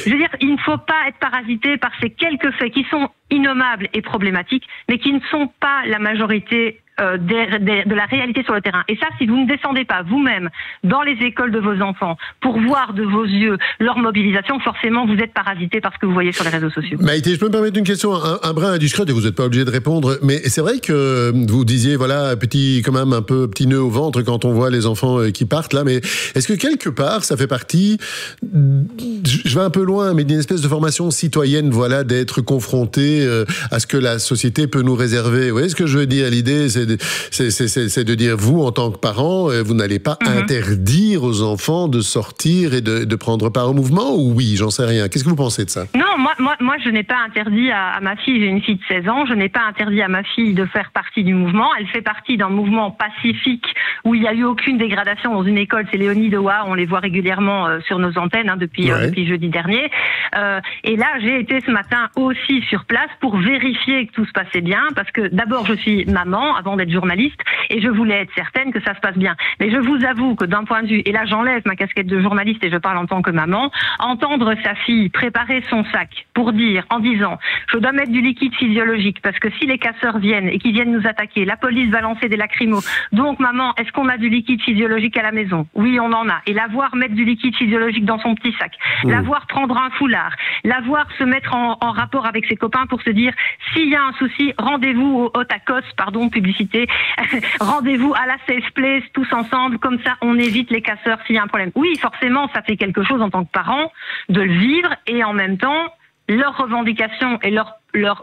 Je veux dire, il ne faut pas être parasité par ces quelques faits qui sont innommables et problématiques, mais qui ne sont pas la majorité de la réalité sur le terrain. Et ça, si vous ne descendez pas vous-même dans les écoles de vos enfants pour voir de vos yeux leur mobilisation, forcément vous êtes parasité par ce que vous voyez sur les réseaux sociaux. Maïté, je peux me permettre une question un brin indiscrète et vous n'êtes pas obligé de répondre, mais c'est vrai que vous disiez, voilà, quand même un peu petit nœud au ventre quand on voit les enfants qui partent là, mais est-ce que quelque part ça fait partie, je vais un peu loin, mais d'une espèce de formation citoyenne, voilà, d'être confronté à ce que la société peut nous réserver. Vous voyez ce que je veux dire? L'idée, c'est de dire, vous, en tant que parents, vous n'allez pas interdire aux enfants de sortir et de prendre part au mouvement, ou oui, j'en sais rien. Qu'est-ce que vous pensez de ça? Non, moi, je n'ai pas interdit à ma fille, j'ai une fille de 16 ans, je n'ai pas interdit à ma fille de faire partie du mouvement. Elle fait partie d'un mouvement pacifique où il n'y a eu aucune dégradation dans une école. C'est Léonie Dewa, on les voit régulièrement sur nos antennes depuis jeudi dernier. Et là, j'ai été ce matin aussi sur place pour vérifier que tout se passait bien, parce que d'abord, je suis maman avant d'être journaliste et je voulais être certaine que ça se passe bien. Mais je vous avoue que d'un point de vue, et là j'enlève ma casquette de journaliste et je parle en tant que maman, entendre sa fille préparer son sac pour dire, en disant, je dois mettre du liquide physiologique parce que si les casseurs viennent et qu'ils viennent nous attaquer, la police va lancer des lacrymos. Donc maman, est-ce qu'on a du liquide physiologique à la maison? Oui, on en a. Et la voir mettre du liquide physiologique dans son petit sac, la voir prendre un foulard, la voir se mettre en rapport avec ses copains pour se dire, s'il y a un souci, rendez-vous au Tacos, pardon, publicité, rendez-vous à la Safe Place, tous ensemble, comme ça on évite les casseurs s'il y a un problème. Oui, forcément, ça fait quelque chose en tant que parent de le vivre et en même temps, leurs revendications et leur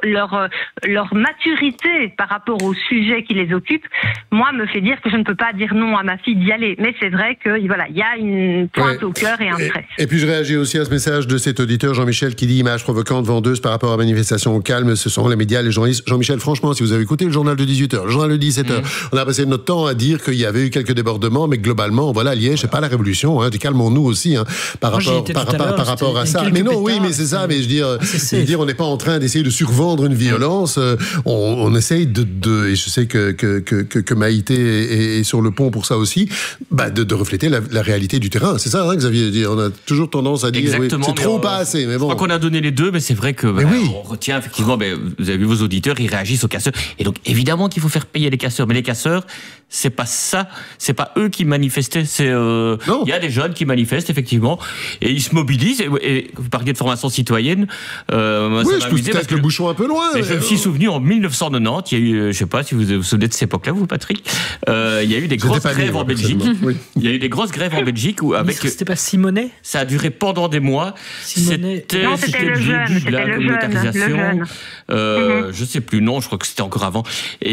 maturité par rapport au sujet qui les occupe, moi, me fait dire que je ne peux pas dire non à ma fille d'y aller. Mais c'est vrai que voilà, il y a une pointe au cœur et un stress. Et puis je réagis aussi à ce message de cet auditeur Jean-Michel qui dit image provocante, vendeuse par rapport à manifestation au calme, ce sont les médias, les journalistes. Jean-Michel, franchement, si vous avez écouté le journal de 18h, le journal de 17h, on a passé notre temps à dire qu'il y avait eu quelques débordements, mais globalement, voilà, Liège, c'est pas la révolution, calmons-nous aussi, par rapport à ça. Mais non, oui, mais c'est ça, mais je veux dire, on n'est pas en train d'essayer de survendre une violence, on essaye et je sais que Maïté est sur le pont pour ça aussi, de refléter la réalité du terrain. C'est ça, Xavier dit. On a toujours tendance à dire oui, c'est trop ou pas assez. Mais bon. Je crois qu'on a donné les deux, mais c'est vrai que on retient effectivement. Vous avez vu vos auditeurs, ils réagissent aux casseurs. Et donc évidemment qu'il faut faire payer les casseurs, mais les casseurs, c'est pas ça, c'est pas eux qui manifestaient. Il y a des jeunes qui manifestent effectivement et ils se mobilisent. Et vous parliez de formation citoyenne. Je pousse peut-être le bouchon un peu loin. Je me suis souvenu en 1990, il y a eu, je sais pas si vous vous souvenez de cette époque-là, vous, Patrick, il y a eu des grosses grèves en Belgique. Il y a eu des grosses grèves en Belgique où c'était pas Simonet. Ça a duré pendant des mois. C'était le début de la communautarisation. Je sais plus, non, je crois que c'était encore avant.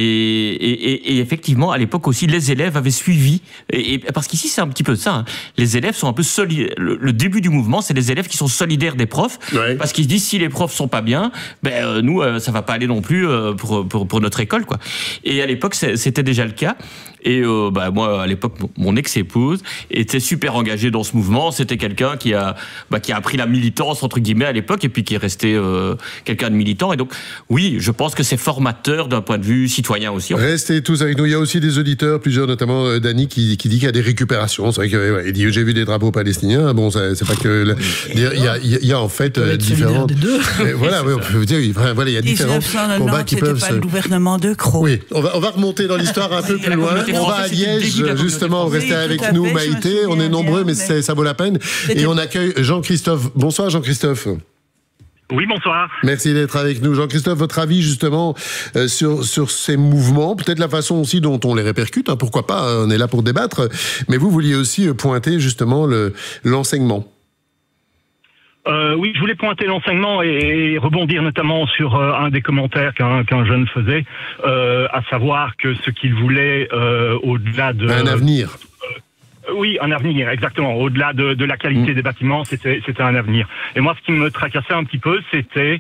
Et effectivement, à l'époque aussi, les élèves avaient suivi. Et parce qu'ici, c'est un petit peu ça. Les élèves sont un peu solidaires. Le début du mouvement, c'est les élèves qui sont solidaires des profs, parce qu'ils se disent si les profs sont pas bien, nous, ça va pas aller non plus pour notre école, quoi. Et à l'époque, c'était déjà le cas. Et moi, à l'époque, mon ex-épouse était super engagée dans ce mouvement. C'était quelqu'un qui a appris la militance, entre guillemets, à l'époque, et puis qui est resté quelqu'un de militant. Et donc, oui, je pense que c'est formateur d'un point de vue citoyen aussi. Restez tous avec nous. Il y a aussi des auditeurs, plusieurs, notamment Dany, qui dit qu'il y a des récupérations. C'est vrai qu'il dit j'ai vu des drapeaux palestiniens. Bon, c'est pas que... Il y a en fait différentes... Voilà, on peut dire, voilà, il y a différents combats qui peuvent... C'était pas le gouvernement de Crot. Oui, on va remonter dans l'histoire un peu plus loin. On va à Liège, justement, restez avec nous, Maïté. On est nombreux, mais ça vaut la peine. Et on accueille Jean-Christophe. Bonsoir, Jean-Christophe. Oui, bonsoir. Merci d'être avec nous. Jean-Christophe, votre avis, justement, sur ces mouvements, peut-être la façon aussi dont on les répercute, pourquoi pas, on est là pour débattre. Mais vous vouliez aussi pointer, justement, l'enseignement. Oui, je voulais pointer l'enseignement et rebondir notamment sur un des commentaires qu'un jeune faisait, à savoir que ce qu'il voulait au-delà de... Un avenir. Oui, un avenir, exactement. Au-delà de la qualité des bâtiments, c'était un avenir. Et moi, ce qui me tracassait un petit peu, c'était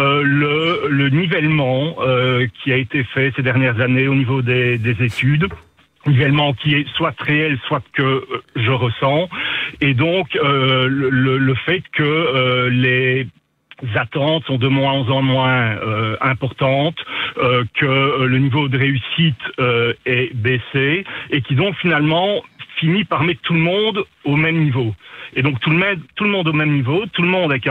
le nivellement qui a été fait ces dernières années au niveau des études. Nivellement qui est soit réel, soit que je ressens. Et donc, le fait que les attentes sont de moins en moins importantes, que le niveau de réussite est baissé, et qui donc finalement finit par mettre tout le monde au même niveau. Et donc tout le monde au même niveau, tout le monde avec